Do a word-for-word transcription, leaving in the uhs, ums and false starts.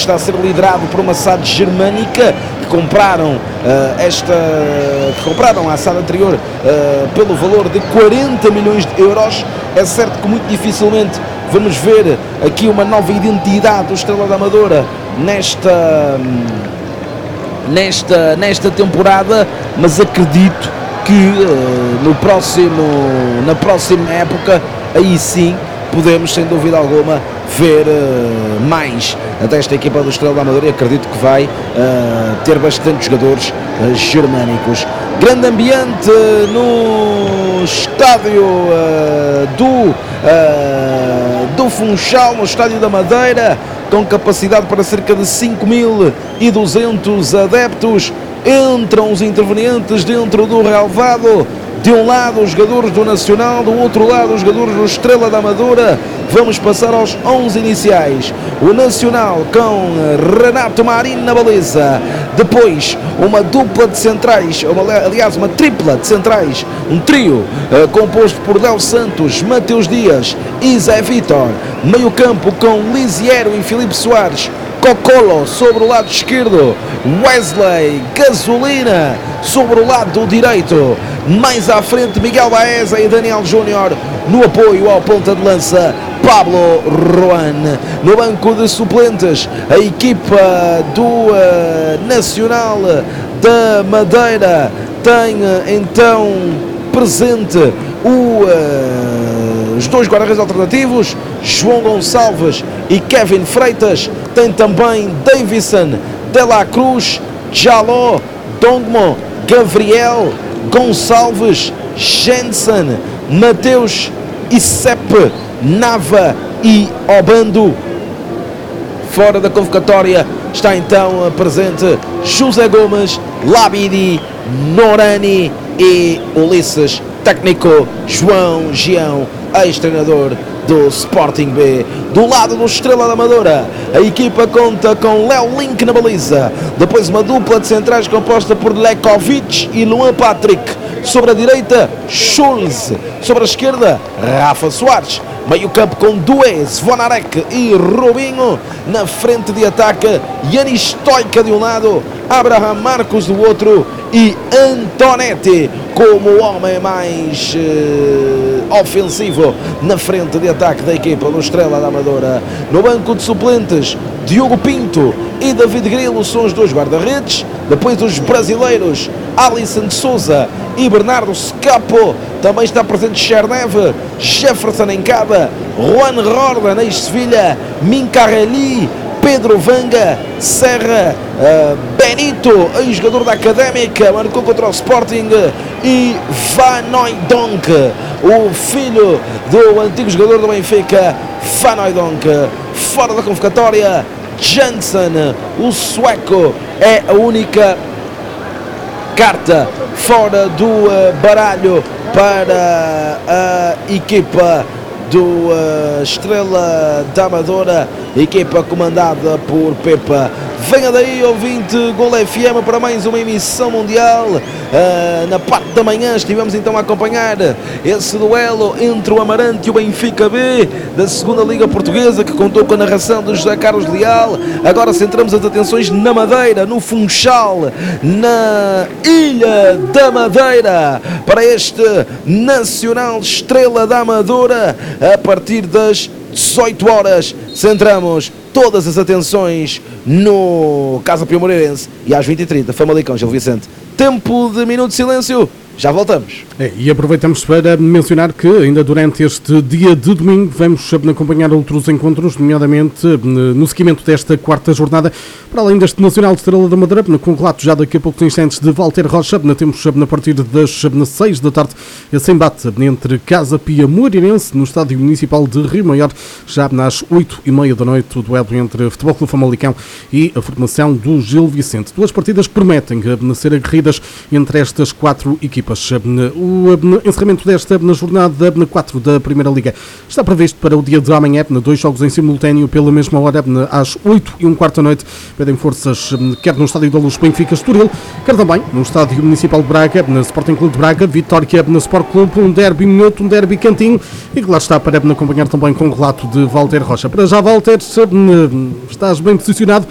está a ser liderado por uma S A D germânica que compraram, uh, esta, que compraram a S A D anterior uh, pelo valor de quarenta milhões de euros. É certo que muito dificilmente vamos ver aqui uma nova identidade do Estrela da Amadora nesta, nesta, nesta temporada, mas acredito que uh, no próximo, na próxima época, aí sim, podemos, sem dúvida alguma, ver uh, mais desta equipa do Estrela da Amadora, e acredito que vai uh, ter bastante jogadores uh, germânicos. Grande ambiente no estádio uh, do, uh, do Funchal, no estádio da Madeira, com capacidade para cerca de cinco mil e duzentos adeptos. Entram os intervenientes dentro do relvado. De um lado os jogadores do Nacional, do outro lado os jogadores do Estrela da Amadora. Vamos passar aos onze iniciais. O Nacional com Renato Marinho na baliza. Depois uma dupla de centrais, uma, aliás uma tripla de centrais, um trio uh, composto por Léo Santos, Mateus Dias e Zé Vitor. Meio campo com Lisiero e Filipe Soares. Cocolo sobre o lado esquerdo, Wesley Gasolina sobre o lado direito, mais à frente Miguel Baeza e Daniel Júnior, no apoio ao ponta de lança Pablo Ruan. No banco de suplentes, a equipa do uh, Nacional da Madeira tem uh, então presente o, uh, os dois guarda-redes alternativos, João Gonçalves e Kevin Freitas. Tem também Davison de la Cruz, Jaló, Dongmo, Gabriel, Gonçalves, Jensen, Mateus, Isepe, Nava e Obando. Fora da convocatória está então presente José Gomes, Labidi, Norani e Ulisses, técnico João Gião, ex-treinador do Sporting B. Do lado do Estrela da Amadora, a equipa conta com Léo Link na baliza, depois uma dupla de centrais composta por Lekovic e Luan Patrick. Sobre a direita, Schulz. Sobre a esquerda, Rafa Soares. Meio campo com Duez, Vonarek e Robinho. Na frente de ataque, Yanis Stoica de um lado, Abraham Marcos do outro e Antonetti como o homem mais uh, ofensivo na frente de ataque da equipa do Estrela da Amadora. No banco de suplentes, Diogo Pinto e David Grilo são os dois guarda-redes. Depois os brasileiros Alisson de Souza e Bernardo Scapo. Também está presente Chernev, Jefferson Encada, Juan Rordan, ex-Sevilha, Mincarelli, Pedro Vanga, Serra, uh, Benito, ex-jogador da Académica, marcou contra o Sporting, e Van Hooijdonk, o filho do antigo jogador do Benfica, Van Hooijdonk. Fora da convocatória, Jansen, o sueco, é a única carta fora do uh, baralho para a equipa do uh, Estrela da Amadora, equipa comandada por Pepa. Venha daí, ouvinte Gol F M, para mais uma emissão mundial. Uh, na parte da manhã estivemos então a acompanhar esse duelo entre o Amarante e o Benfica B da segunda Liga Portuguesa, que contou com a narração de José Carlos Leal. Agora centramos as atenções na Madeira, no Funchal, na Ilha da Madeira, para este Nacional Estrela da Amadora. A partir das dezoito horas centramos todas as atenções no Casa Pia Moreirense, e às vinte e trinta Famalicão Gil Vicente. Tempo de minuto de silêncio. Já voltamos. É, e aproveitamos para mencionar que ainda durante este dia de domingo vamos acompanhar outros encontros, nomeadamente no seguimento desta quarta jornada, para além deste Nacional de Estrela da Madeira, com relato já daqui a poucos instantes de Walter Rocha. Temos a partir das seis da tarde esse embate entre Casa Pia Moreirense no Estádio Municipal de Rio Maior. Já às oito e meia da noite, o duelo entre Futebol Clube Famalicão e a formação do Gil Vicente. Duas partidas que prometem ser aguerridas entre estas quatro equipas. O encerramento desta na jornada quatro da Primeira Liga está previsto para o dia de amanhã, dois jogos em simultâneo pela mesma hora, às oito e um quarto da noite. Pedem forças quer no Estádio da Luz Benfica Estoril, quer também no Estádio Municipal de Braga, na Sporting Clube de Braga, Vitória na Sport Clube, um derby minhoto, um derby cantinho, e que lá está para acompanhar também com o relato de Walter Rocha. Para já, Walter, estás bem posicionado